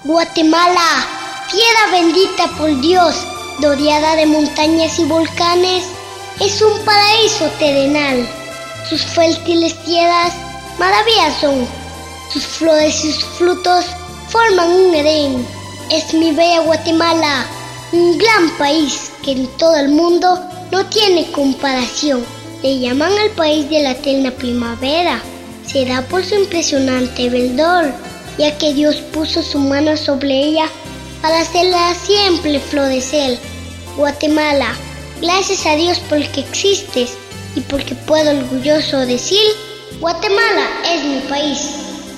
Guatemala, tierra bendita por Dios, rodeada de montañas y volcanes, es un paraíso terrenal. Sus fértiles tierras maravillas son, sus flores y sus frutos forman un Edén. Es mi bella Guatemala, un gran país que en todo el mundo no tiene comparación. Le llaman el país de la eterna primavera. Se da por su impresionante verdor, ya que Dios puso su mano sobre ella para hacerla siempre florecer. Guatemala, gracias a Dios porque existes y porque puedo orgulloso decir, Guatemala es mi país.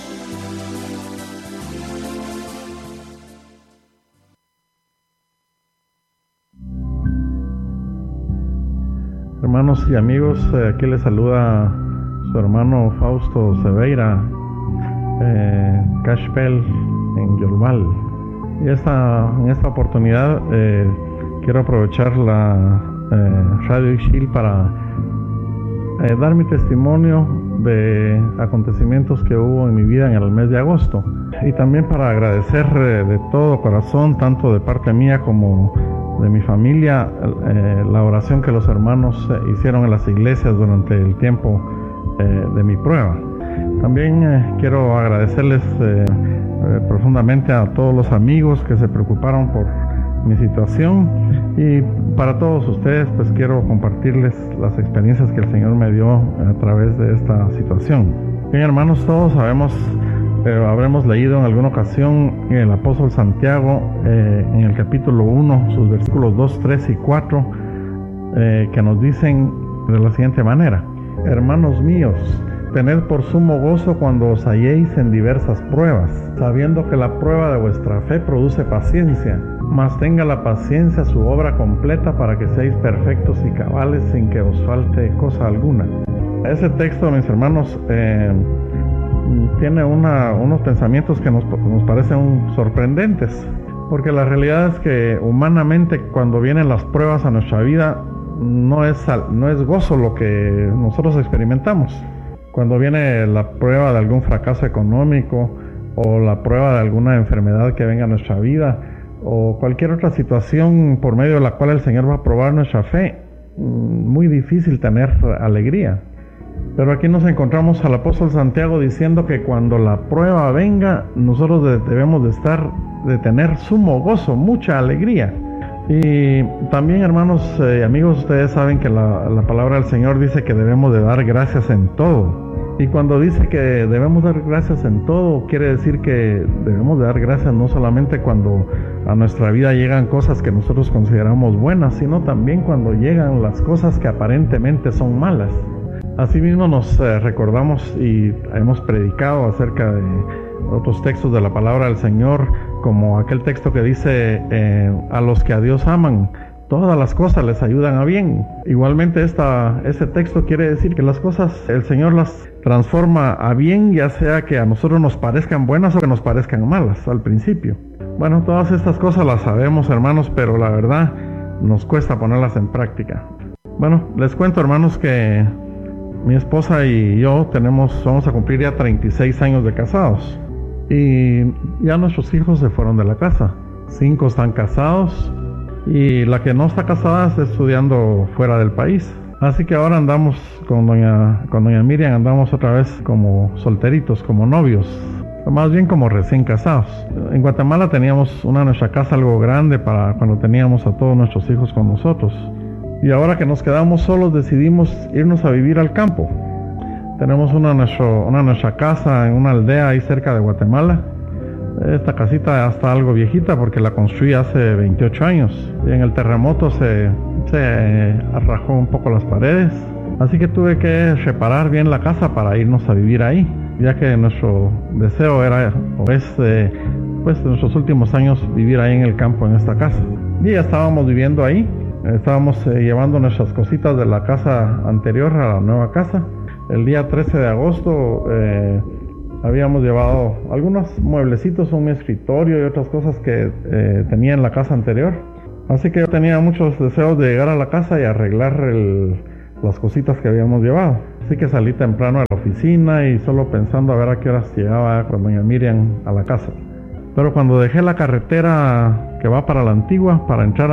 Hermanos y amigos, aquí les saluda su hermano Fausto Seveira, Cashpel en Yolmal. Y en esta oportunidad quiero aprovechar la Radio Ixil para dar mi testimonio de acontecimientos que hubo en mi vida en el mes de agosto. Y también para agradecer de todo corazón, tanto de parte mía como de mi familia, la oración que los hermanos hicieron en las iglesias durante el tiempo de mi prueba. También quiero agradecerles profundamente a todos los amigos que se preocuparon por mi situación, y para todos ustedes pues quiero compartirles las experiencias que el Señor me dio a través de esta situación. Bien, hermanos, todos sabemos, habremos leído en alguna ocasión el apóstol Santiago en el capítulo 1, sus versículos 2, 3 y 4, que nos dicen de la siguiente manera: hermanos míos, tened por sumo gozo cuando os halléis en diversas pruebas, sabiendo que la prueba de vuestra fe produce paciencia, mas tenga la paciencia su obra completa para que seáis perfectos y cabales sin que os falte cosa alguna. Ese texto, mis hermanos, tiene unos pensamientos que nos parecen sorprendentes, porque la realidad es que humanamente cuando vienen las pruebas a nuestra vida no es gozo lo que nosotros experimentamos. Cuando viene la prueba de algún fracaso económico o la prueba de alguna enfermedad que venga a nuestra vida o cualquier otra situación por medio de la cual el Señor va a probar nuestra fe, muy difícil tener alegría. Pero aquí nos encontramos al apóstol Santiago diciendo que cuando la prueba venga, nosotros debemos de tener sumo gozo, mucha alegría. Y también, hermanos y amigos, ustedes saben que la palabra del Señor dice que debemos de dar gracias en todo. Y cuando dice que debemos dar gracias en todo, quiere decir que debemos de dar gracias no solamente cuando a nuestra vida llegan cosas que nosotros consideramos buenas, sino también cuando llegan las cosas que aparentemente son malas. Asimismo nos recordamos y hemos predicado acerca de otros textos de la palabra del Señor, como aquel texto que dice a los que a Dios aman, todas las cosas les ayudan a bien. Igualmente ese texto quiere decir que las cosas el Señor las transforma a bien, ya sea que a nosotros nos parezcan buenas o que nos parezcan malas al principio. Bueno, todas estas cosas las sabemos, hermanos, pero la verdad nos cuesta ponerlas en práctica. Bueno, les cuento, hermanos, que mi esposa y yo vamos a cumplir ya 36 años de casados. Y ya nuestros hijos se fueron de la casa. 5 están casados y la que no está casada está estudiando fuera del país. Así que ahora andamos con doña Miriam, andamos otra vez como solteritos, como novios, más bien como recién casados. En Guatemala teníamos nuestra casa algo grande para cuando teníamos a todos nuestros hijos con nosotros. Y ahora que nos quedamos solos decidimos irnos a vivir al campo. Tenemos nuestra casa en una aldea ahí cerca de Guatemala. Esta casita ya está algo viejita porque la construí hace 28 años. Y en el terremoto se arrajó un poco las paredes. Así que tuve que reparar bien la casa para irnos a vivir ahí, ya que nuestro deseo es en nuestros últimos años vivir ahí en el campo, en esta casa. Y ya estábamos viviendo ahí. Estábamos llevando nuestras cositas de la casa anterior a la nueva casa. El día 13 de agosto habíamos llevado algunos mueblecitos, un escritorio y otras cosas que tenía en la casa anterior. Así que yo tenía muchos deseos de llegar a la casa y arreglar las cositas que habíamos llevado. Así que salí temprano a la oficina y solo pensando a ver a qué horas llegaba con doña Miriam a la casa. Pero cuando dejé la carretera que va para la Antigua, para entrar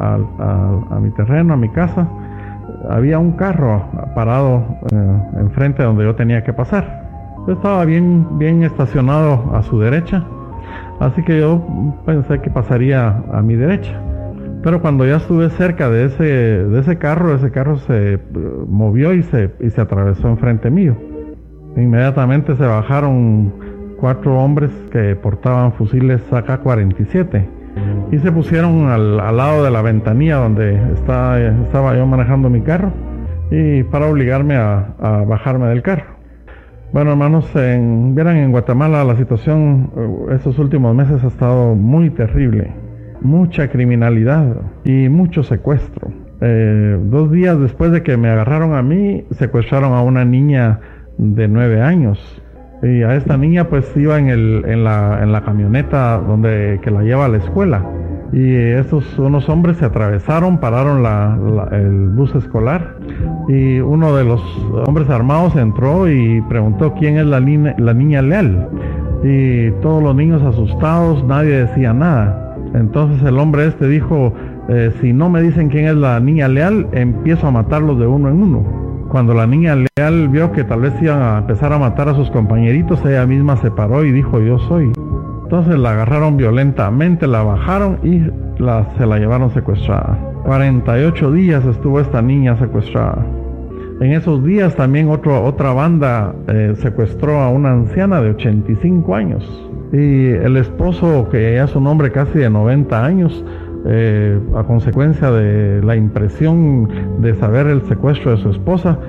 a mi terreno, a mi casa, había un carro parado enfrente de donde yo tenía que pasar. Yo estaba bien estacionado a su derecha, así que yo pensé que pasaría a mi derecha. Pero cuando ya estuve cerca de ese carro se movió y se atravesó enfrente mío. Inmediatamente se bajaron 4 hombres que portaban fusiles AK-47 y se pusieron al lado de la ventanilla donde estaba yo manejando mi carro, y para obligarme a bajarme del carro. Bueno, hermanos, vieran, en Guatemala la situación estos últimos meses ha estado muy terrible. Mucha criminalidad y mucho secuestro. 2 días después de que me agarraron a mí, secuestraron a una niña de 9 años. Y a esta niña pues iba en la camioneta que la lleva a la escuela. Y unos hombres se atravesaron, pararon el bus escolar, y uno de los hombres armados entró y preguntó quién es la niña Leal. Y todos los niños asustados, nadie decía nada. Entonces el hombre dijo, si no me dicen quién es la niña Leal, empiezo a matarlos de uno en uno. Cuando la niña Leal vio que tal vez iban a empezar a matar a sus compañeritos, ella misma se paró y dijo, yo soy. Entonces la agarraron violentamente, la bajaron y se la llevaron secuestrada. 48 días estuvo esta niña secuestrada. En esos días también otra banda secuestró a una anciana de 85 años. Y el esposo, que ya es un hombre casi de 90 años, a consecuencia de la impresión de saber el secuestro de su esposa,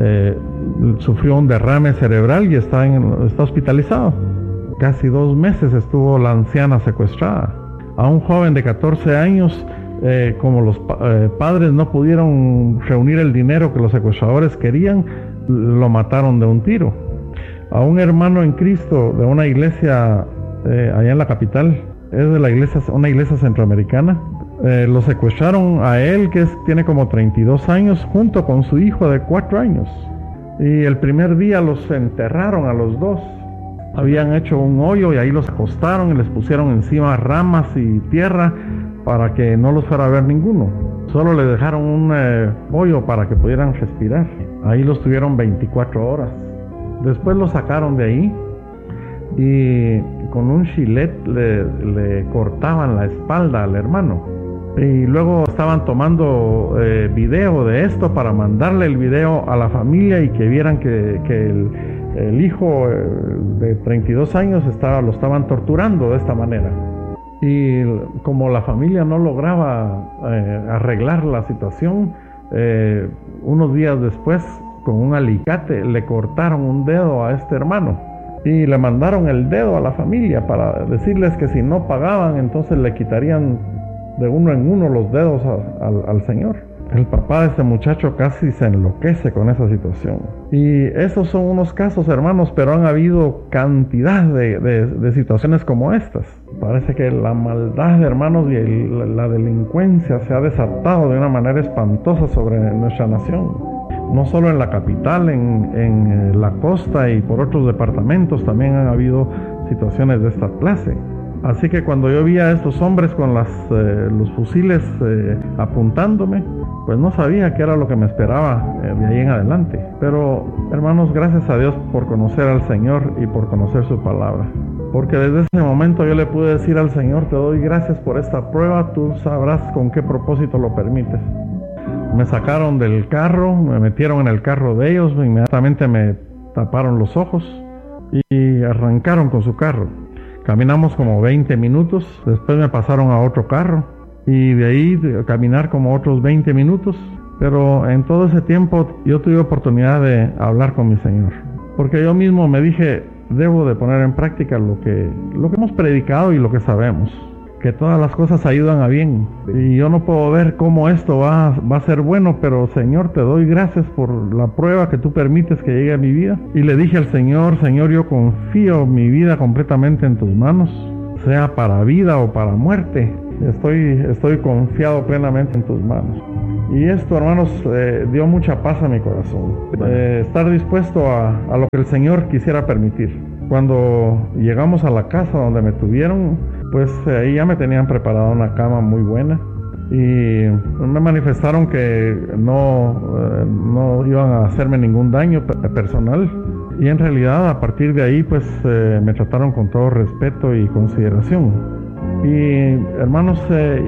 sufrió un derrame cerebral y está hospitalizado. Casi 2 meses estuvo la anciana secuestrada. A un joven de 14 años, como los padres no pudieron reunir el dinero que los secuestradores querían, lo mataron de un tiro. A un hermano en Cristo de una iglesia allá en la capital, es de una iglesia centroamericana, lo secuestraron a él, que tiene como 32 años, junto con su hijo de 4 años. Y el primer día los enterraron a los 2. Habían hecho un hoyo y ahí los acostaron y les pusieron encima ramas y tierra para que no los fuera a ver ninguno. Solo les dejaron un hoyo para que pudieran respirar. Ahí los tuvieron 24 horas. Después los sacaron de ahí y con un chilet le cortaban la espalda al hermano. Y luego estaban tomando video de esto para mandarle el video a la familia y que vieran que el hijo de 32 años lo estaban torturando de esta manera. Y como la familia no lograba arreglar la situación, unos días después, con un alicate, le cortaron un dedo a este hermano y le mandaron el dedo a la familia para decirles que si no pagaban, entonces le quitarían de uno en uno los dedos al señor. El papá de ese muchacho casi se enloquece con esa situación. Y esos son unos casos, hermanos, pero han habido cantidad de situaciones como estas. Parece que la maldad, hermanos, y la delincuencia se ha desatado de una manera espantosa sobre nuestra nación. No solo en la capital, en la costa y por otros departamentos también han habido situaciones de esta clase. Así que cuando yo vi a estos hombres con los fusiles apuntándome, pues no sabía qué era lo que me esperaba de ahí en adelante. Pero, hermanos, gracias a Dios por conocer al Señor y por conocer su palabra. Porque desde ese momento yo le pude decir al Señor, te doy gracias por esta prueba, tú sabrás con qué propósito lo permites. Me sacaron del carro, me metieron en el carro de ellos, inmediatamente me taparon los ojos y arrancaron con su carro. Caminamos como 20 minutos, después me pasaron a otro carro y de ahí caminar como otros 20 minutos. Pero en todo ese tiempo yo tuve oportunidad de hablar con mi Señor. Porque yo mismo me dije, debo de poner en práctica lo que hemos predicado y lo que sabemos. Que todas las cosas ayudan a bien. Y yo no puedo ver cómo esto va a ser bueno, pero Señor, te doy gracias por la prueba que tú permites que llegue a mi vida. Y le dije al Señor, Señor, yo confío mi vida completamente en tus manos, sea para vida o para muerte. Estoy confiado plenamente en tus manos. Y esto, hermanos, dio mucha paz a mi corazón. Estar dispuesto a lo que el Señor quisiera permitir. Cuando llegamos a la casa donde me tuvieron, pues ahí ya me tenían preparada una cama muy buena y me manifestaron que no iban a hacerme ningún daño personal, y en realidad a partir de ahí pues me trataron con todo respeto y consideración. Y hermanos,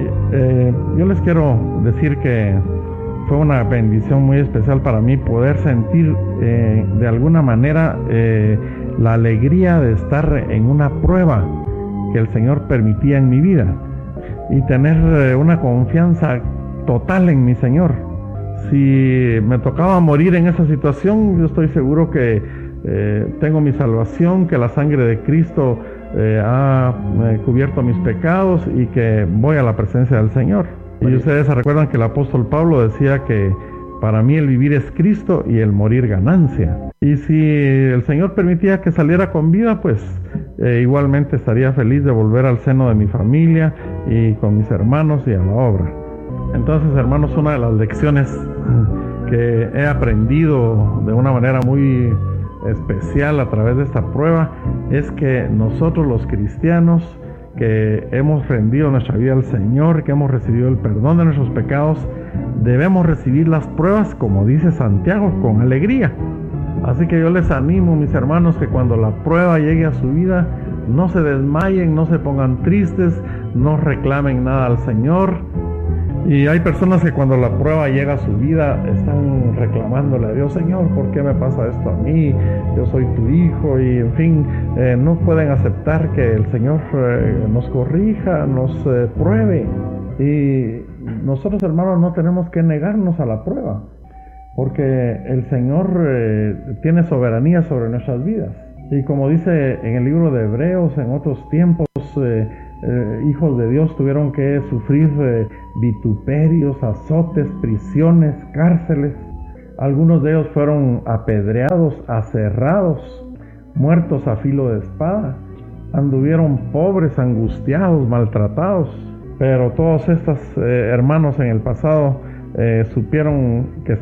yo les quiero decir que fue una bendición muy especial para mí poder sentir de alguna manera la alegría de estar en una prueba que el Señor permitía en mi vida y tener una confianza total en mi Señor. Si me tocaba morir en esa situación, yo estoy seguro que tengo mi salvación, que la sangre de Cristo ha cubierto mis pecados y que voy a la presencia del Señor. Y ustedes se recuerdan que el apóstol Pablo decía que para mí el vivir es Cristo y el morir ganancia. Y si el Señor permitía que saliera con vida, pues igualmente estaría feliz de volver al seno de mi familia y con mis hermanos y a la obra. Entonces, hermanos, una de las lecciones que he aprendido de una manera muy especial a través de esta prueba es que nosotros los cristianos que hemos rendido nuestra vida al Señor, que hemos recibido el perdón de nuestros pecados, debemos recibir las pruebas, como dice Santiago, con alegría. Así que yo les animo, mis hermanos, que cuando la prueba llegue a su vida, no se desmayen, no se pongan tristes, no reclamen nada al Señor. Y hay personas que cuando la prueba llega a su vida están reclamándole a Dios: Señor, ¿por qué me pasa esto a mí? Yo soy tu hijo. Y en fin, no pueden aceptar que el Señor nos corrija, nos pruebe. Y nosotros, hermanos, no tenemos que negarnos a la prueba, porque el Señor tiene soberanía sobre nuestras vidas. Y como dice en el libro de Hebreos, en otros tiempos hijos de Dios tuvieron que sufrir vituperios, azotes, prisiones, cárceles. Algunos de ellos fueron apedreados, aserrados, muertos a filo de espada. Anduvieron pobres, angustiados, maltratados. Pero todos estos hermanos en el pasado supieron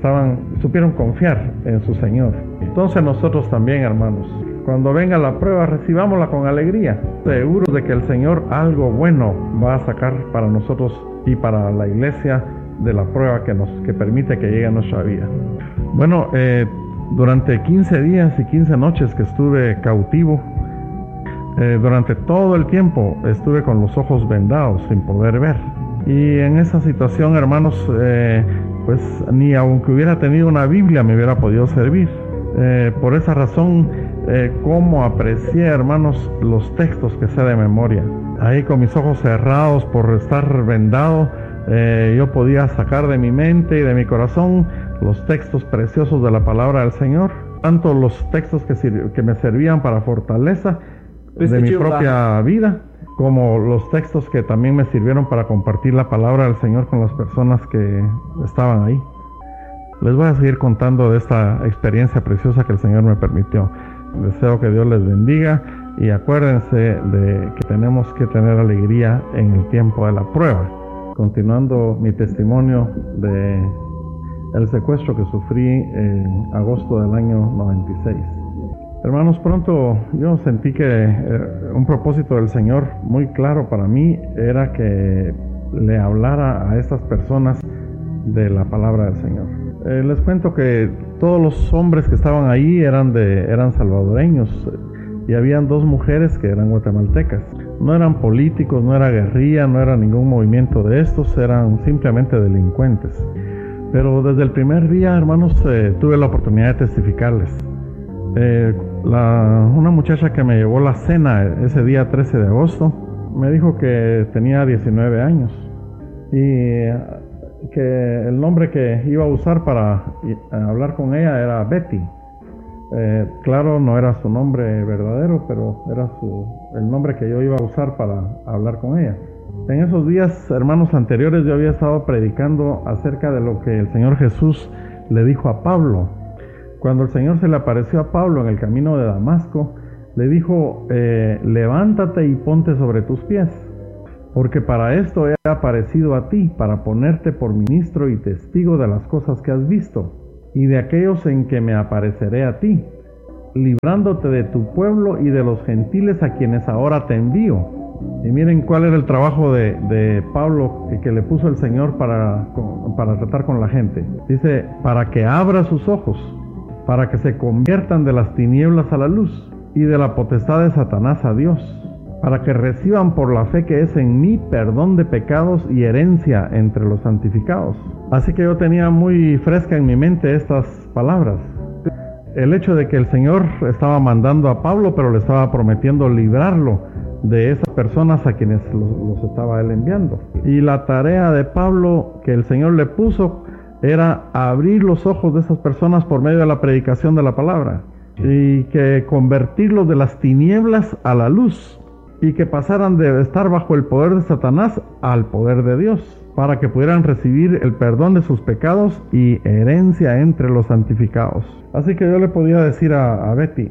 confiar en su Señor. Entonces nosotros también, hermanos, cuando venga la prueba, recibámosla con alegría, seguros de que el Señor algo bueno va a sacar para nosotros y para la iglesia de la prueba que permite que llegue a nuestra vida. Bueno, durante 15 días y 15 noches que estuve cautivo, durante todo el tiempo estuve con los ojos vendados sin poder ver. Y en esa situación, hermanos, pues ni aunque hubiera tenido una Biblia me hubiera podido servir. Por esa razón, cómo aprecié, hermanos, los textos que sé de memoria. Ahí con mis ojos cerrados por estar vendado, yo podía sacar de mi mente y de mi corazón los textos preciosos de la palabra del Señor, tanto los textos que me servían para fortaleza de mi propia vida, como los textos que también me sirvieron para compartir la palabra del Señor con las personas que estaban ahí. Les voy a seguir contando de esta experiencia preciosa que el Señor me permitió. Deseo que Dios les bendiga y acuérdense de que tenemos que tener alegría en el tiempo de la prueba. Continuando mi testimonio de el secuestro que sufrí en agosto del año 96. Hermanos, pronto yo sentí que un propósito del Señor muy claro para mí era que le hablara a estas personas de la palabra del Señor. Les cuento que todos los hombres que estaban ahí eran salvadoreños y habían 2 mujeres que eran guatemaltecas. No eran políticos, no era guerrilla, no era ningún movimiento de estos, eran simplemente delincuentes. Pero desde el primer día, hermanos, tuve la oportunidad de testificarles. Una muchacha que me llevó la cena ese día 13 de agosto me dijo que tenía 19 años y que el nombre que iba a usar para hablar con ella era Betty. Claro, no era su nombre verdadero, pero era el nombre que yo iba a usar para hablar con ella. En esos días, hermanos, anteriores yo había estado predicando acerca de lo que el Señor Jesús le dijo a Pablo. Cuando el Señor se le apareció a Pablo en el camino de Damasco, le dijo: levántate y ponte sobre tus pies, porque para esto he aparecido a ti, para ponerte por ministro y testigo de las cosas que has visto, y de aquellos en que me apareceré a ti, librándote de tu pueblo y de los gentiles a quienes ahora te envío. Y miren cuál era el trabajo de Pablo que le puso el Señor para tratar con la gente. Dice, para que abra sus ojos, para que se conviertan de las tinieblas a la luz y de la potestad de Satanás a Dios, para que reciban por la fe que es en mí perdón de pecados y herencia entre los santificados. Así que yo tenía muy fresca en mi mente estas palabras. El hecho de que el Señor estaba mandando a Pablo, pero le estaba prometiendo librarlo de esas personas a quienes los estaba él enviando. Y la tarea de Pablo que el Señor le puso era abrir los ojos de esas personas por medio de la predicación de la palabra, y que convertirlos de las tinieblas a la luz, y que pasaran de estar bajo el poder de Satanás al poder de Dios, para que pudieran recibir el perdón de sus pecados y herencia entre los santificados. Así que yo le podía decir a Betty,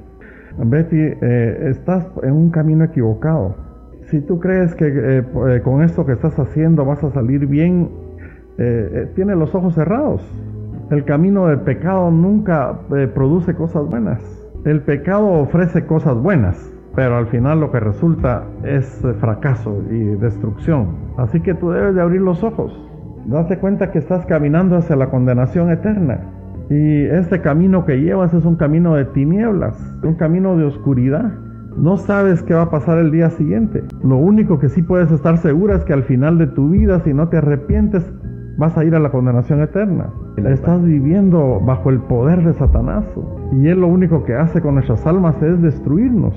estás en un camino equivocado. Si tú crees que con esto que estás haciendo vas a salir bien, tienes los ojos cerrados. El camino del pecado nunca produce cosas buenas. El pecado ofrece cosas buenas, pero al final lo que resulta es fracaso y destrucción. Así que tú debes de abrir los ojos, date cuenta que estás caminando hacia la condenación eterna, y este camino que llevas es un camino de tinieblas, un camino de oscuridad. No sabes qué va a pasar el día siguiente. Lo único que sí puedes estar segura es que al final de tu vida, si no te arrepientes, vas a ir a la condenación eterna. Estás viviendo bajo el poder de Satanás, y él lo único que hace con nuestras almas es destruirnos.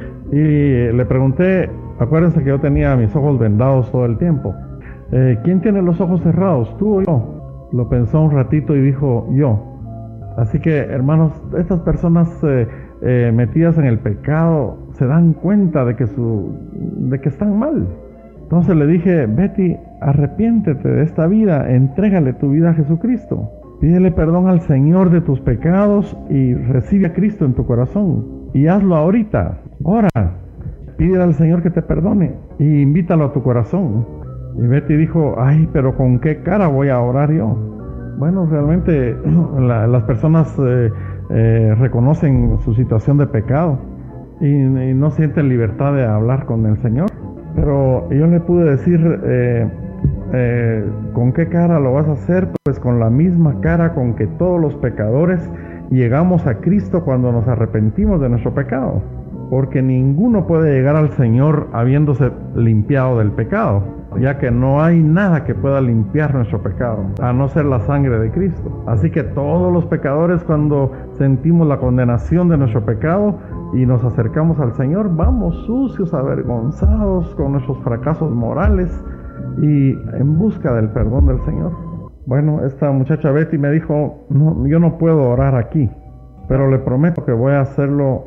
Y le pregunté, acuérdense que yo tenía mis ojos vendados todo el tiempo, ¿quién tiene los ojos cerrados, tú o yo? Lo pensó un ratito y dijo, yo. Así que, hermanos, estas personas metidas en el pecado se dan cuenta de que están mal. Entonces le dije, Betty, arrepiéntete de esta vida, entrégale tu vida a Jesucristo, pídele perdón al Señor de tus pecados y recibe a Cristo en tu corazón, y hazlo ahorita. Ora, pídele al Señor que te perdone y invítalo a tu corazón. Y Betty dijo, ay, pero ¿con qué cara voy a orar yo? Bueno, realmente las personas reconocen su situación de pecado y no sienten libertad de hablar con el Señor. Pero yo le pude decir, ¿con qué cara lo vas a hacer? Pues con la misma cara con que todos los pecadores llegamos a Cristo cuando nos arrepentimos de nuestro pecado. Porque ninguno puede llegar al Señor habiéndose limpiado del pecado, ya que no hay nada que pueda limpiar nuestro pecado, a no ser la sangre de Cristo. Así que todos los pecadores, cuando sentimos la condenación de nuestro pecado y nos acercamos al Señor, vamos sucios, avergonzados, con nuestros fracasos morales y en busca del perdón del Señor. Bueno, esta muchacha Betty me dijo, no, yo no puedo orar aquí, pero le prometo que voy a hacerlo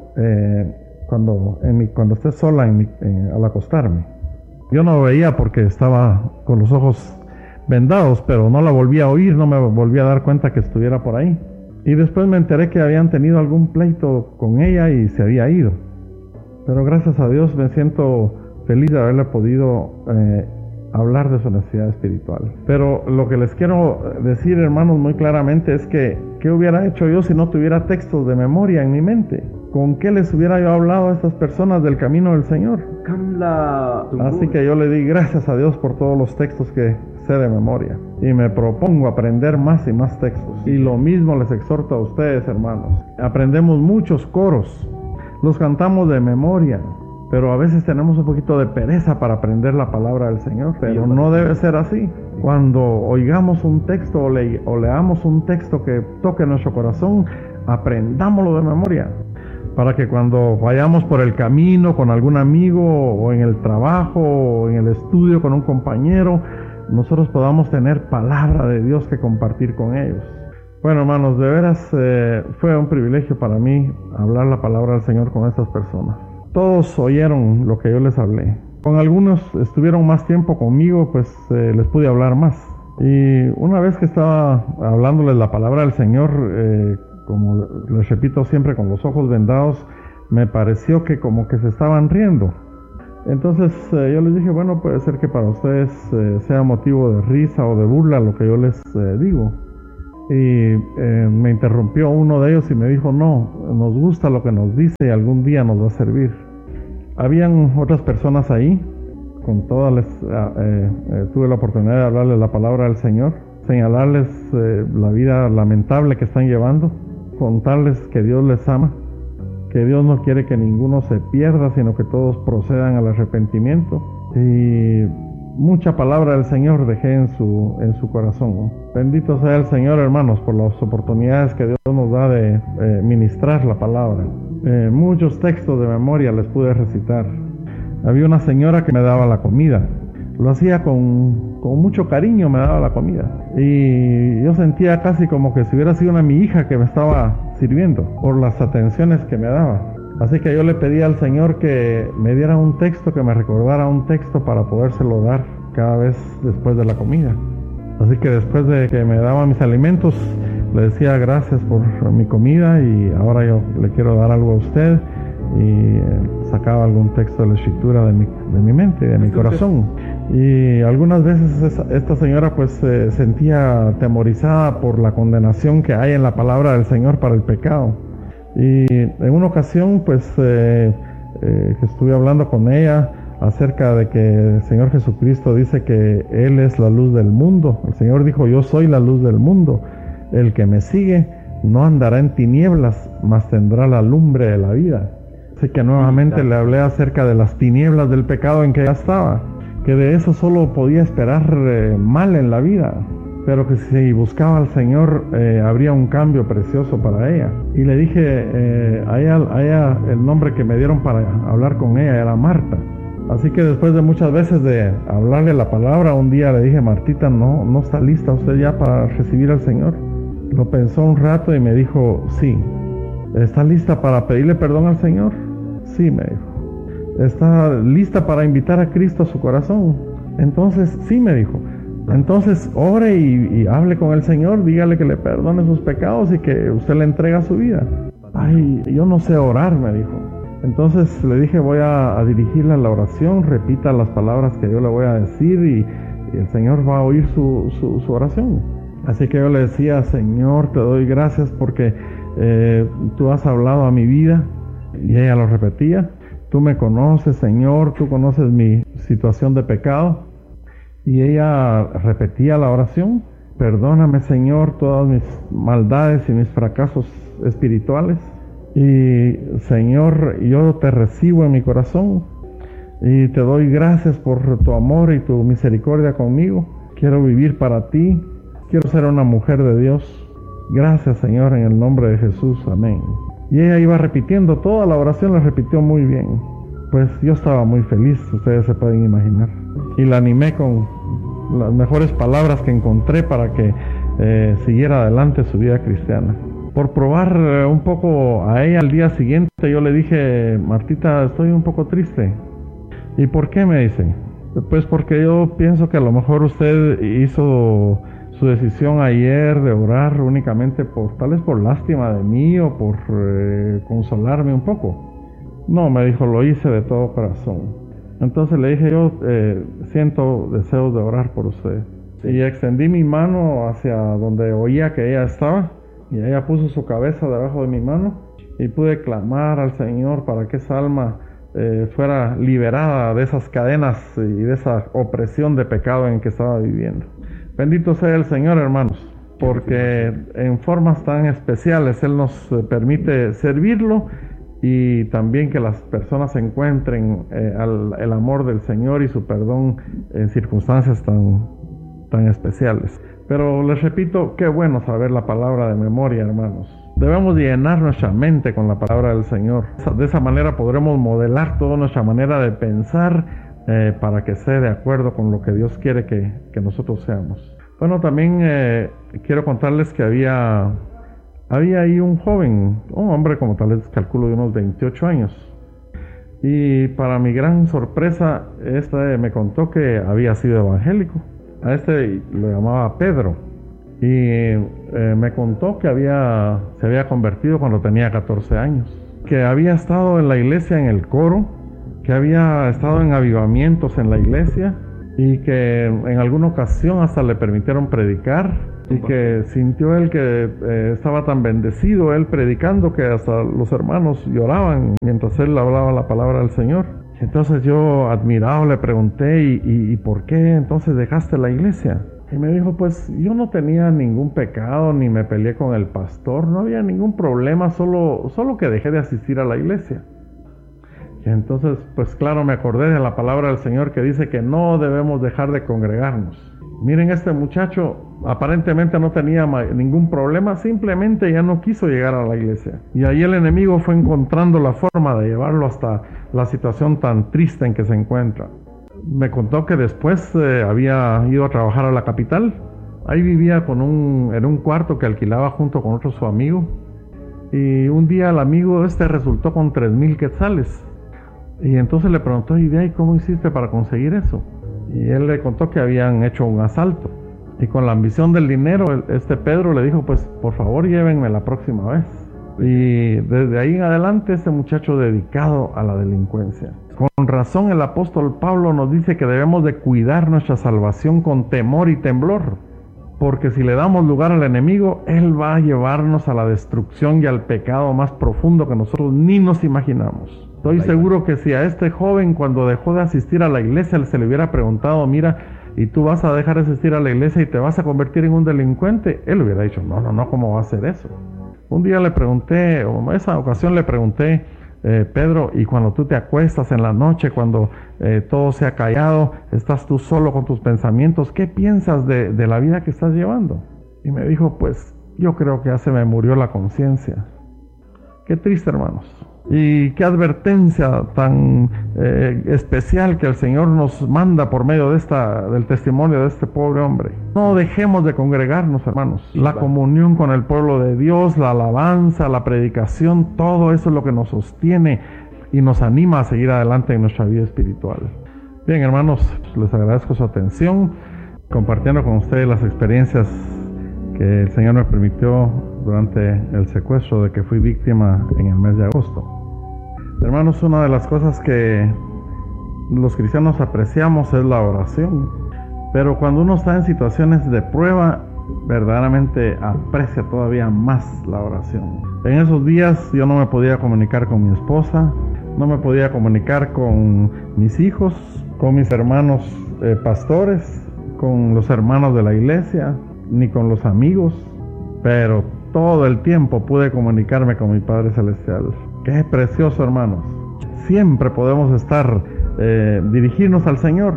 cuando esté sola al acostarme. Yo no veía porque estaba con los ojos vendados, pero no la volví a oír, no me volví a dar cuenta que estuviera por ahí. Y después me enteré que habían tenido algún pleito con ella y se había ido. Pero gracias a Dios me siento feliz de haberle podido hablar de su necesidad espiritual. Pero lo que les quiero decir, hermanos, muy claramente es que ¿qué hubiera hecho yo si no tuviera textos de memoria en mi mente? ¿Con qué les hubiera yo hablado a estas personas del camino del Señor? Así que yo le di gracias a Dios por todos los textos que sé de memoria. Y me propongo aprender más y más textos. Y lo mismo les exhorto a ustedes, hermanos. Aprendemos muchos coros, los cantamos de memoria, pero a veces tenemos un poquito de pereza para aprender la palabra del Señor. Pero no debe ser así. Cuando oigamos un texto o leamos un texto que toque nuestro corazón, aprendámoslo de memoria, para que cuando vayamos por el camino con algún amigo, o en el trabajo, o en el estudio con un compañero, nosotros podamos tener palabra de Dios que compartir con ellos. Bueno, hermanos, de veras fue un privilegio para mí hablar la palabra del Señor con estas personas. Todos oyeron lo que yo les hablé. Con algunos estuvieron más tiempo conmigo, pues les pude hablar más. Y una vez que estaba hablándoles la palabra del Señor, como les repito siempre, con los ojos vendados, me pareció que como que se estaban riendo. Entonces yo les dije, bueno, puede ser que para ustedes sea motivo de risa o de burla lo que yo les digo. me interrumpió uno de ellos y me dijo, no, nos gusta lo que nos dice y algún día nos va a servir. Habían otras personas ahí, con todas tuve la oportunidad de hablarles la palabra del Señor, señalarles la vida lamentable que están llevando, contarles que Dios les ama, que Dios no quiere que ninguno se pierda, sino que todos procedan al arrepentimiento. Y mucha palabra del Señor dejé en su corazón, ¿no? Bendito sea el Señor, hermanos, por las oportunidades que Dios nos da de ministrar la palabra. Muchos textos de memoria les pude recitar. Había una señora que me daba la comida. Lo hacía con mucho cariño, me daba la comida. Y yo sentía casi como que si hubiera sido mi hija que me estaba sirviendo, por las atenciones que me daba. Así que yo le pedí al Señor que me diera un texto, que me recordara un texto para podérselo dar cada vez después de la comida. Así que después de que me daba mis alimentos, le decía gracias por mi comida y ahora yo le quiero dar algo a usted. Y sacaba algún texto de la escritura de mi mente, de mi corazón. Y algunas veces esta señora pues se sentía atemorizada por la condenación que hay en la palabra del Señor para el pecado. Y en una ocasión pues que estuve hablando con ella acerca de que el Señor Jesucristo dice que Él es la luz del mundo. El Señor dijo, yo soy la luz del mundo. El que me sigue no andará en tinieblas, mas tendrá la lumbre de la vida. Así que nuevamente le hablé acerca de las tinieblas del pecado en que ella estaba, que de eso solo podía esperar mal en la vida, pero que si buscaba al Señor habría un cambio precioso para ella. Y le dije a ella el nombre que me dieron para hablar con ella era Marta. Así que después de muchas veces de hablarle la palabra, un día le dije, Martita, no está lista usted ya para recibir al Señor. Lo pensó un rato y me dijo, sí. ¿Está lista para pedirle perdón al Señor? Sí, me dijo. ¿Está lista para invitar a Cristo a su corazón? Entonces, sí, me dijo. Entonces, ore y hable con el Señor, dígale que le perdone sus pecados y que usted le entrega su vida. Ay, yo no sé orar, me dijo. Entonces le dije, voy a dirigirle a la oración, repita las palabras que yo le voy a decir y el Señor va a oír su oración. Así que yo le decía, Señor, te doy gracias porque tú has hablado a mi vida. Y ella lo repetía, tú me conoces, Señor, tú conoces mi situación de pecado. Y ella repetía la oración, perdóname, Señor, todas mis maldades y mis fracasos espirituales. Y Señor, yo te recibo en mi corazón y te doy gracias por tu amor y tu misericordia conmigo. Quiero vivir para ti, quiero ser una mujer de Dios. Gracias, Señor, en el nombre de Jesús, amén. Y ella iba repitiendo toda la oración, la repitió muy bien. Pues yo estaba muy feliz, ustedes se pueden imaginar. Y la animé con las mejores palabras que encontré para que siguiera adelante su vida cristiana. Por probar un poco a ella al día siguiente, yo le dije, Martita, estoy un poco triste. ¿Y por qué? Me dice. Pues porque yo pienso que a lo mejor usted hizo su decisión ayer de orar únicamente tal vez por lástima de mí o por consolarme un poco. No, me dijo, lo hice de todo corazón. Entonces le dije, yo siento deseos de orar por usted. Y extendí mi mano hacia donde oía que ella estaba. Y ella puso su cabeza debajo de mi mano y pude clamar al Señor para que esa alma fuera liberada de esas cadenas y de esa opresión de pecado en que estaba viviendo. Bendito sea el Señor, hermanos, porque en formas tan especiales Él nos permite servirlo y también que las personas encuentren el amor del Señor y su perdón en circunstancias tan especiales. Pero les repito, qué bueno saber la palabra de memoria, hermanos. Debemos llenar nuestra mente con la palabra del Señor. De esa manera podremos modelar toda nuestra manera de pensar para que sea de acuerdo con lo que Dios quiere que nosotros seamos. Bueno, también quiero contarles que había ahí un joven, un hombre como tal vez calculo de unos 28 años. Y para mi gran sorpresa, me contó que había sido evangélico. A lo llamaba Pedro. Y me contó que se había convertido cuando tenía 14 años. Que había estado en la iglesia en el coro, que había estado en avivamientos en la iglesia y que en alguna ocasión hasta le permitieron predicar y que sintió él que estaba tan bendecido él predicando que hasta los hermanos lloraban mientras él hablaba la palabra del Señor. Entonces yo, admirado, le pregunté, ¿y por qué entonces dejaste la iglesia? Y me dijo, pues yo no tenía ningún pecado, ni me peleé con el pastor, no había ningún problema, solo que dejé de asistir a la iglesia. Y entonces, pues claro, me acordé de la palabra del Señor que dice que no debemos dejar de congregarnos. Miren, este muchacho aparentemente no tenía ningún problema, simplemente ya no quiso llegar a la iglesia. Y ahí el enemigo fue encontrando la forma de llevarlo hasta la situación tan triste en que se encuentra. Me contó que después había ido a trabajar a la capital. Ahí vivía en un cuarto que alquilaba junto con otro su amigo. Y un día el amigo resultó con 3,000 quetzales. Y entonces le preguntó, ¿y de ahí cómo hiciste para conseguir eso? Y él le contó que habían hecho un asalto. Y con la ambición del dinero, Pedro le dijo, pues por favor llévenme la próxima vez. Y desde ahí en adelante este muchacho dedicado a la delincuencia. Con razón el apóstol Pablo nos dice que debemos de cuidar nuestra salvación con temor y temblor. Porque si le damos lugar al enemigo, él va a llevarnos a la destrucción y al pecado más profundo que nosotros ni nos imaginamos. Estoy seguro que si a este joven, cuando dejó de asistir a la iglesia, se le hubiera preguntado, mira, ¿y tú vas a dejar de asistir a la iglesia y te vas a convertir en un delincuente? Él hubiera dicho, no, ¿cómo va a hacer eso? Un día le pregunté, o en esa ocasión le pregunté, Pedro, y cuando tú te acuestas en la noche, cuando todo se ha callado, estás tú solo con tus pensamientos, ¿qué piensas de la vida que estás llevando? Y me dijo, pues yo creo que ya se me murió la conciencia. Qué triste, hermanos. Y qué advertencia tan especial que el Señor nos manda por medio del testimonio de este pobre hombre. No dejemos de congregarnos, hermanos. La comunión con el pueblo de Dios, la alabanza, la predicación, todo eso es lo que nos sostiene y nos anima a seguir adelante en nuestra vida espiritual. Bien, hermanos, les agradezco su atención, compartiendo con ustedes las experiencias que el Señor me permitió durante el secuestro de que fui víctima en el mes de agosto. Hermanos, una de las cosas que los cristianos apreciamos es la oración, pero cuando uno está en situaciones de prueba, verdaderamente aprecia todavía más la oración. En esos días yo no me podía comunicar con mi esposa, no me podía comunicar con mis hijos, con mis hermanos pastores, con los hermanos de la iglesia, ni con los amigos, pero todo el tiempo pude comunicarme con mi Padre Celestial. Qué precioso, hermanos. Siempre podemos dirigirnos al Señor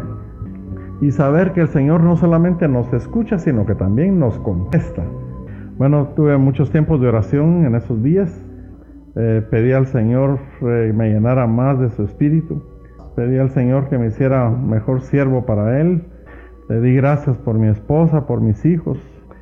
y saber que el Señor no solamente nos escucha, sino que también nos contesta. Bueno, tuve muchos tiempos de oración en esos días. Pedí al Señor me llenara más de su espíritu. Pedí al Señor que me hiciera mejor siervo para Él. Le di gracias por mi esposa, por mis hijos,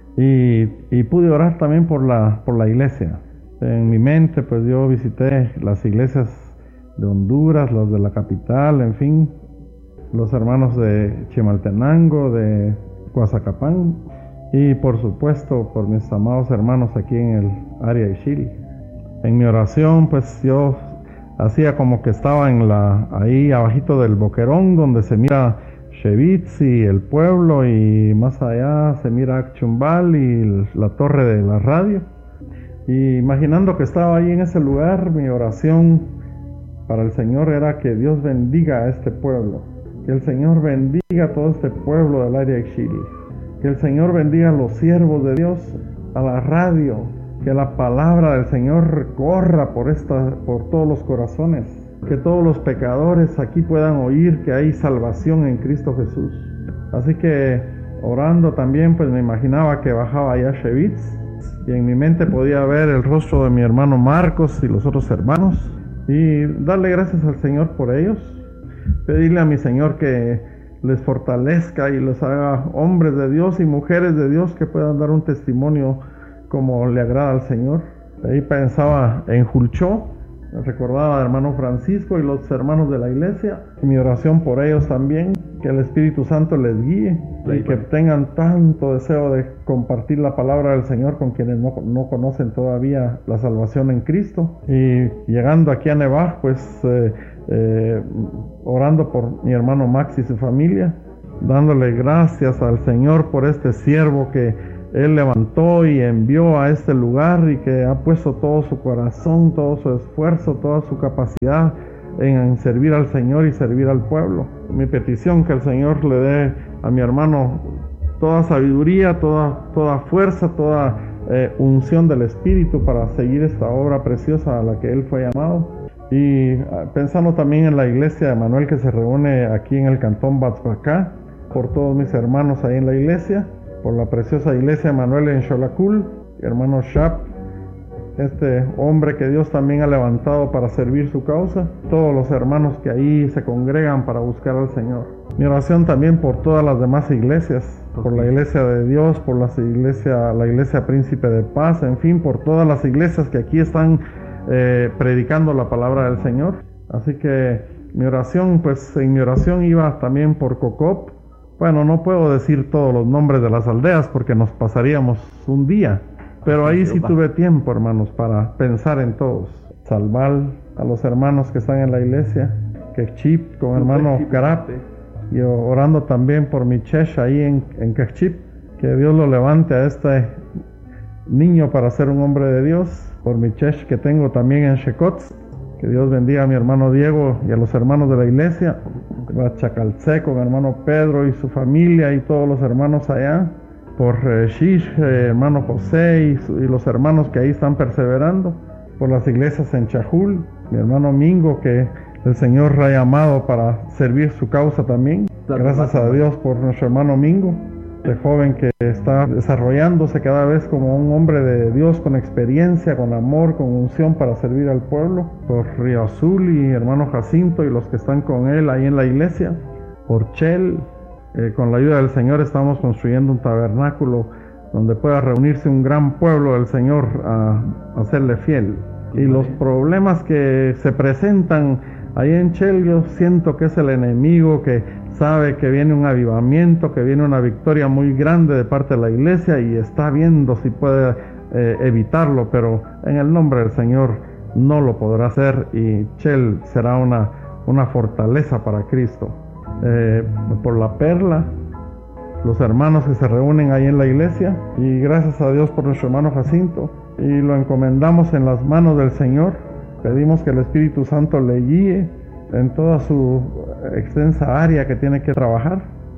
y pude orar también por la iglesia. En mi mente, pues yo visité las iglesias de Honduras, las de la capital, en fin, los hermanos de Chimaltenango, de Coazacapán, y por supuesto por mis amados hermanos aquí en el área de Chile. En mi oración, pues yo hacía como que estaba ahí abajito del boquerón, donde se mira Chevitz y el pueblo, y más allá se mira Chumbal y la torre de la radio. Y imaginando que estaba ahí en ese lugar, mi oración para el Señor era que Dios bendiga a este pueblo, que el Señor bendiga a todo este pueblo del área de Chile, que el Señor bendiga a los siervos de Dios, a la radio, que la palabra del Señor corra por todos los corazones, que todos los pecadores aquí puedan oír que hay salvación en Cristo Jesús. Así que orando también, pues me imaginaba que bajaba allá Chevitz, y en mi mente podía ver el rostro de mi hermano Marcos y los otros hermanos, y darle gracias al Señor por ellos, pedirle a mi Señor que les fortalezca y los haga hombres de Dios y mujeres de Dios que puedan dar un testimonio como le agrada al Señor. Ahí pensaba en Julchó, recordaba al hermano Francisco y los hermanos de la iglesia, mi oración por ellos también, que el Espíritu Santo les guíe y que tengan tanto deseo de compartir la palabra del Señor con quienes no conocen todavía la salvación en Cristo. Y llegando aquí a Nevaj, pues orando por mi hermano Max y su familia, dándole gracias al Señor por este siervo que Él levantó y envió a este lugar y que ha puesto todo su corazón, todo su esfuerzo, toda su capacidad en servir al Señor y servir al pueblo. Mi petición, que el Señor le dé a mi hermano toda sabiduría, toda fuerza, toda unción del Espíritu para seguir esta obra preciosa a la que él fue llamado. Y pensando también en la iglesia de Manuel que se reúne aquí en el cantón Batzbacá, por todos mis hermanos ahí en la iglesia, por la preciosa iglesia de Manuel en Xolacul, hermano Shap, este hombre que Dios también ha levantado para servir su causa, todos los hermanos que ahí se congregan para buscar al Señor. Mi oración también por todas las demás iglesias, por la iglesia de Dios, por la iglesia Príncipe de Paz, en fin, por todas las iglesias que aquí están predicando la palabra del Señor. Así que mi oración, pues en mi oración iba también por Cocop. Bueno, no puedo decir todos los nombres de las aldeas porque nos pasaríamos un día, pero ahí sí tuve tiempo, hermanos, para pensar en todos. Salval, a los hermanos que están en la iglesia, Quechip, con hermano Carape, y orando también por mi Chesh ahí en Quechip, que Dios lo levante a este niño para ser un hombre de Dios, por mi Chesh que tengo también en Shecots, que Dios bendiga a mi hermano Diego y a los hermanos de la iglesia, Chacalce con hermano Pedro y su familia y todos los hermanos allá, por Shish, hermano José y los hermanos que ahí están perseverando, por las iglesias en Chajul, mi hermano Mingo que el Señor ha llamado para servir su causa también. Gracias a Dios por nuestro hermano Mingo, el joven que está desarrollándose cada vez como un hombre de Dios con experiencia, con amor, con unción para servir al pueblo. Por Río Azul y hermano Jacinto y los que están con él ahí en la iglesia. Por Chel, con la ayuda del Señor estamos construyendo un tabernáculo donde pueda reunirse un gran pueblo del Señor a serle fiel. Y los problemas que se presentan ahí en Chel, yo siento que es el enemigo que sabe que viene un avivamiento, que viene una victoria muy grande de parte de la iglesia y está viendo si puede evitarlo, pero en el nombre del Señor no lo podrá hacer y Chel será una fortaleza para Cristo. Por la Perla, los hermanos que se reúnen ahí en la iglesia, y gracias a Dios por nuestro hermano Jacinto, y lo encomendamos en las manos del Señor. Pedimos que el Espíritu Santo le guíe en toda su extensa área que tiene que trabajar,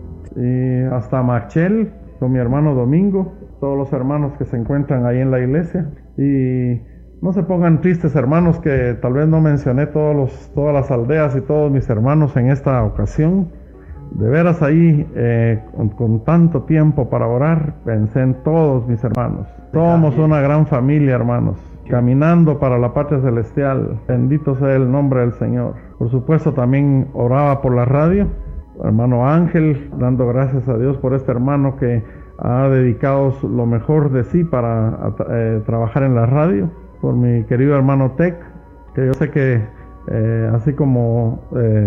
y hasta Machel con mi hermano Domingo, todos los hermanos que se encuentran ahí en la iglesia. Y no se pongan tristes, hermanos, que tal vez no mencioné todas las aldeas y todos mis hermanos en esta ocasión. De veras ahí, con tanto tiempo para orar, pensé en todos mis hermanos. Somos una gran familia, hermanos, caminando para la patria celestial. Bendito sea el nombre del Señor. Por supuesto, también oraba por la radio, hermano Ángel, dando gracias a Dios por este hermano que ha dedicado lo mejor de sí para trabajar en la radio. Por mi querido hermano Tec, que yo sé que así como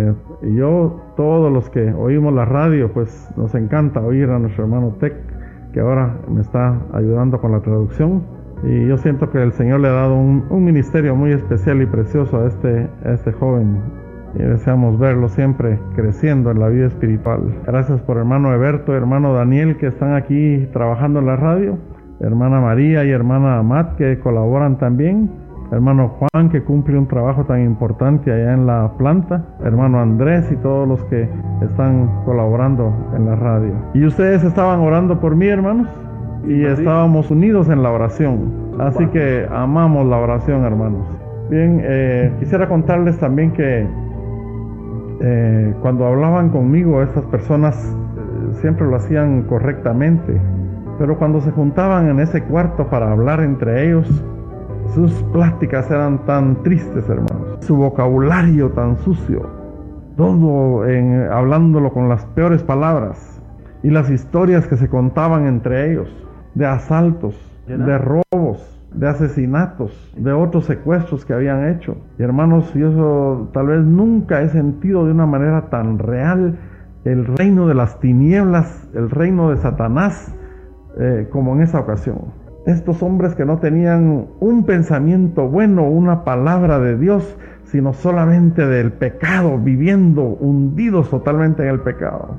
yo, todos los que oímos la radio, pues nos encanta oír a nuestro hermano Tec, que ahora me está ayudando con la traducción. Y yo siento que el Señor le ha dado un ministerio muy especial y precioso a este joven. Y deseamos verlo siempre creciendo en la vida espiritual. Gracias por hermano Eberto, hermano Daniel, que están aquí trabajando en la radio. Hermana María y hermana Amat, que colaboran también. Hermano Juan, que cumple un trabajo tan importante allá en la planta. Hermano Andrés y todos los que están colaborando en la radio. Y ustedes estaban orando por mí, hermanos, y estábamos unidos en la oración. Así que amamos la oración, hermanos. Bien, quisiera contarles también que cuando hablaban conmigo estas personas siempre lo hacían correctamente, pero cuando se juntaban en ese cuarto para hablar entre ellos, sus pláticas eran tan tristes, hermanos, su vocabulario tan sucio, todo hablándolo con las peores palabras, y las historias que se contaban entre ellos, de asaltos, de robos, de asesinatos, de otros secuestros que habían hecho. Y hermanos, yo eso tal vez nunca he sentido de una manera tan real el reino de las tinieblas, el reino de Satanás, como en esa ocasión. Estos hombres que no tenían un pensamiento bueno, una palabra de Dios, sino solamente del pecado, viviendo hundidos totalmente en el pecado.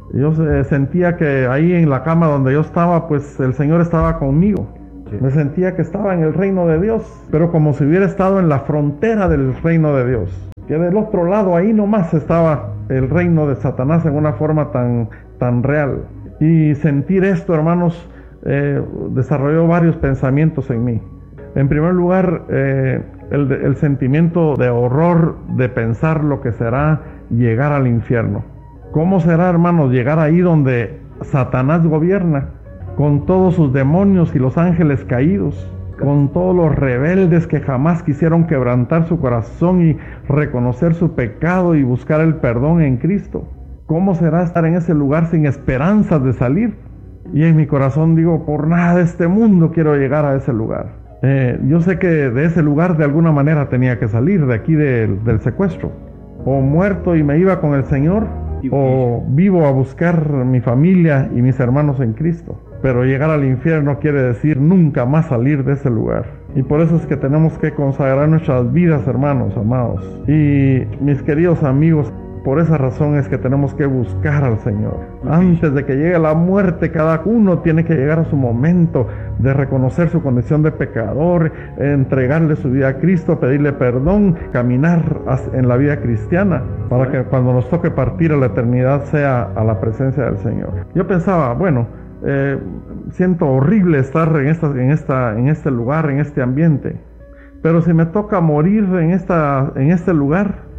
Yo sentía que ahí en la cama donde yo estaba, pues el Señor estaba conmigo. Me sentía que estaba en el reino de Dios, pero como si hubiera estado en la frontera del reino de Dios. Que del otro lado, ahí nomás estaba el reino de Satanás en una forma tan real. Y sentir esto, hermanos, desarrolló varios pensamientos en mí. En primer lugar, el sentimiento de horror de pensar lo que será llegar al infierno. ¿Cómo será, hermanos, llegar ahí donde Satanás gobierna, con todos sus demonios y los ángeles caídos, con todos los rebeldes que jamás quisieron quebrantar su corazón y reconocer su pecado y buscar el perdón en Cristo? ¿Cómo será estar en ese lugar sin esperanzas de salir? Y en mi corazón digo, por nada de este mundo quiero llegar a ese lugar. Yo sé que de ese lugar de alguna manera tenía que salir, de aquí del secuestro. O muerto y me iba con el Señor, o vivo a buscar mi familia y mis hermanos en Cristo. Pero llegar al infierno quiere decir nunca más salir de ese lugar. Y por eso es que tenemos que consagrar nuestras vidas, hermanos amados. Y mis queridos amigos, por esa razón es que tenemos que buscar al Señor. Antes de que llegue la muerte, cada uno tiene que llegar a su momento de reconocer su condición de pecador, entregarle su vida a Cristo, pedirle perdón, caminar en la vida cristiana, para que cuando nos toque partir a la eternidad sea a la presencia del Señor. Yo pensaba, bueno, siento horrible estar en este lugar, en este ambiente, pero si me toca morir en este lugar,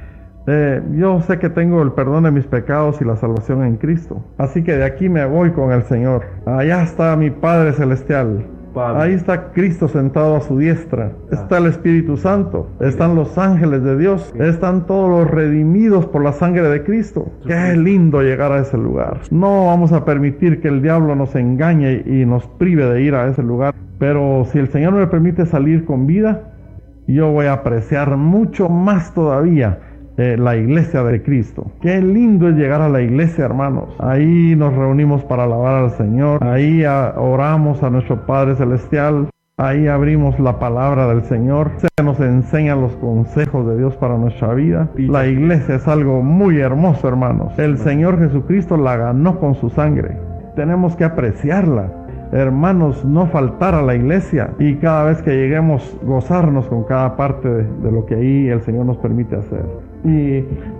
yo sé que tengo el perdón de mis pecados y la salvación en Cristo. Así que de aquí me voy con el Señor. Allá está mi Padre Celestial. Ahí está Cristo sentado a su diestra. Está el Espíritu Santo. Están los ángeles de Dios. Están todos los redimidos por la sangre de Cristo. Qué lindo llegar a ese lugar. No vamos a permitir que el diablo nos engañe y nos prive de ir a ese lugar. Pero si el Señor me permite salir con vida, yo voy a apreciar mucho más todavía la iglesia de Cristo. Qué lindo es llegar a la iglesia, hermanos. Ahí nos reunimos para alabar al Señor. Ahí oramos a nuestro Padre Celestial. Ahí abrimos la palabra del Señor. Se nos enseñan los consejos de Dios para nuestra vida. La iglesia es algo muy hermoso, hermanos. El Señor Jesucristo la ganó con su sangre. Tenemos que apreciarla. Hermanos, no faltar a la iglesia y cada vez que lleguemos gozarnos con cada parte de lo que ahí el Señor nos permite hacer. Y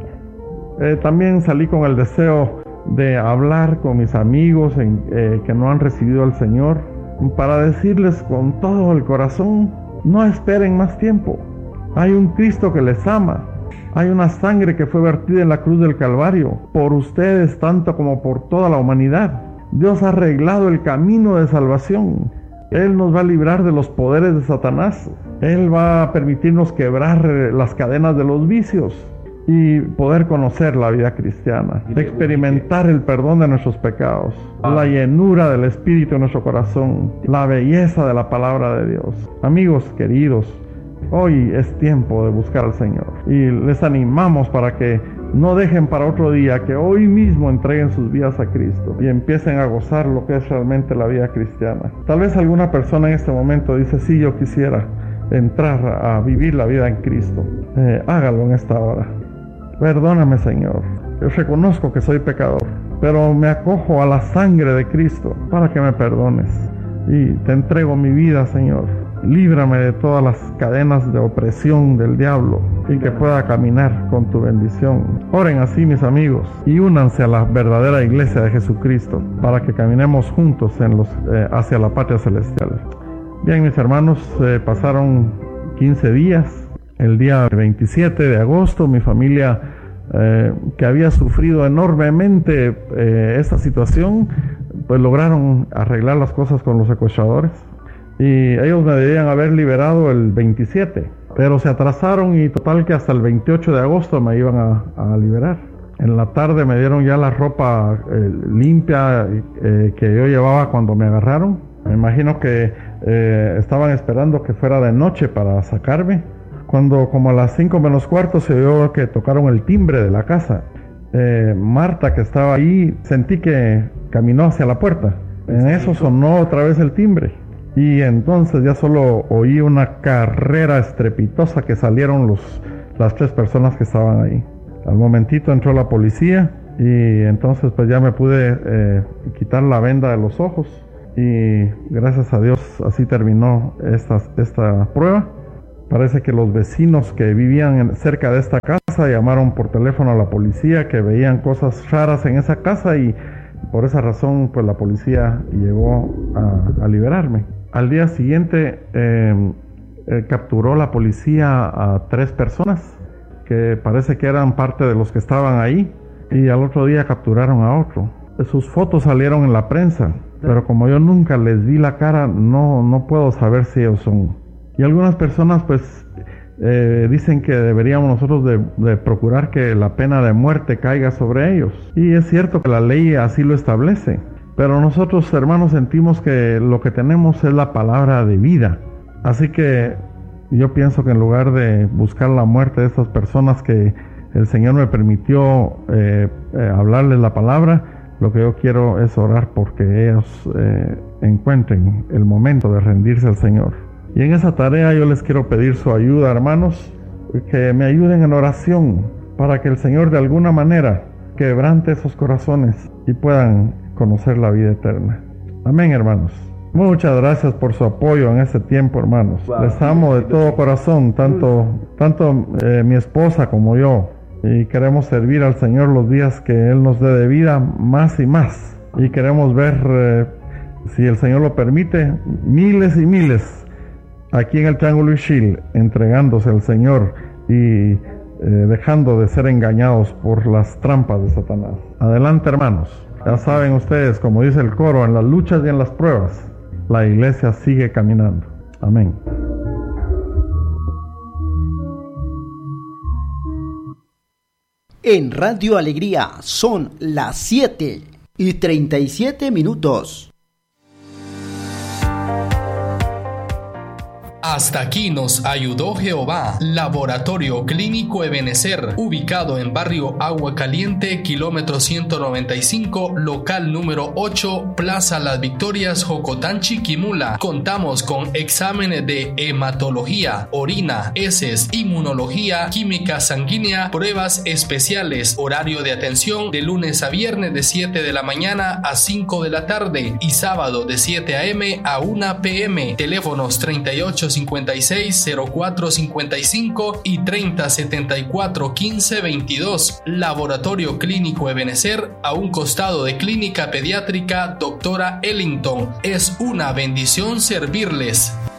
también salí con el deseo de hablar con mis amigos que no han recibido al Señor, para decirles con todo el corazón, no esperen más tiempo. Hay un Cristo que les ama. Hay una sangre que fue vertida en la cruz del Calvario por ustedes tanto como por toda la humanidad. Dios ha arreglado el camino de salvación. Él nos va a librar de los poderes de Satanás. Él va a permitirnos quebrar las cadenas de los vicios y poder conocer la vida cristiana, experimentar el perdón de nuestros pecados, la llenura del Espíritu en nuestro corazón, la belleza de la palabra de Dios. Amigos queridos, hoy es tiempo de buscar al Señor y les animamos para que no dejen para otro día, que hoy mismo entreguen sus vidas a Cristo y empiecen a gozar lo que es realmente la vida cristiana. Tal vez alguna persona en este momento dice, sí, yo quisiera entrar a vivir la vida en Cristo. Hágalo en esta hora. Perdóname, Señor. Yo reconozco que soy pecador, pero me acojo a la sangre de Cristo para que me perdones. Y te entrego mi vida, Señor. Líbrame de todas las cadenas de opresión del diablo y que pueda caminar con tu bendición. Oren así, mis amigos, y únanse a la verdadera iglesia de Jesucristo para que caminemos juntos hacia la patria celestial. Bien, mis hermanos, pasaron 15 días. El día 27 de agosto, mi familia, que había sufrido enormemente esta situación, pues lograron arreglar las cosas con los secuestradores. Y ellos me debían haber liberado el 27, pero se atrasaron y total que hasta el 28 de agosto me iban a liberar. En la tarde me dieron ya la ropa limpia que yo llevaba cuando me agarraron. Me imagino que estaban esperando que fuera de noche para sacarme. Cuando como a las 5 menos cuarto se oyó que tocaron el timbre de la casa. Marta, que estaba ahí, sentí que caminó hacia la puerta. En eso sonó otra vez el timbre. Y entonces ya solo oí una carrera estrepitosa que salieron las 3 personas que estaban ahí. Al momentito entró la policía y entonces pues ya me pude quitar la venda de los ojos y gracias a Dios así terminó esta prueba. Parece que los vecinos que vivían cerca de esta casa llamaron por teléfono a la policía que veían cosas raras en esa casa y por esa razón pues la policía llegó a liberarme. Al día siguiente capturó la policía a 3 personas que parece que eran parte de los que estaban ahí y al otro día capturaron a otro. Sus fotos salieron en la prensa, pero como yo nunca les vi la cara, no puedo saber si ellos son. Y algunas personas pues dicen que deberíamos nosotros de procurar que la pena de muerte caiga sobre ellos. Y es cierto que la ley así lo establece. Pero nosotros, hermanos, sentimos que lo que tenemos es la palabra de vida. Así que yo pienso que en lugar de buscar la muerte de estas personas que el Señor me permitió hablarles la palabra, lo que yo quiero es orar porque ellos encuentren el momento de rendirse al Señor. Y en esa tarea yo les quiero pedir su ayuda, hermanos, que me ayuden en oración para que el Señor de alguna manera quebrante esos corazones y puedan conocer la vida eterna. Amén, hermanos. Muchas gracias por su apoyo en este tiempo, hermanos. Les amo de todo corazón, tanto mi esposa como yo. Y queremos servir al Señor los días que Él nos dé de vida más y más. Y queremos ver, si el Señor lo permite, miles y miles aquí en el Triángulo Ixil, entregándose al Señor y dejando de ser engañados por las trampas de Satanás. Adelante, hermanos. Ya saben ustedes, como dice el coro, en las luchas y en las pruebas, la iglesia sigue caminando. Amén. En Radio Alegría son las 7:37. Hasta aquí nos ayudó Jehová. Laboratorio Clínico Ebenecer, ubicado en barrio Agua Caliente, kilómetro 195, local número 8, Plaza Las Victorias, Jocotán, Chiquimula. Contamos con exámenes de hematología, orina, heces, inmunología, química sanguínea, pruebas especiales. Horario de atención de lunes a viernes de 7 de la mañana a 5 de la tarde y sábado de 7 a.m. a 1 p.m. Teléfonos 3856-0455 y 3074-1522. Laboratorio Clínico Ebenecer, a un costado de Clínica Pediátrica Doctora Ellington. Es una bendición servirles.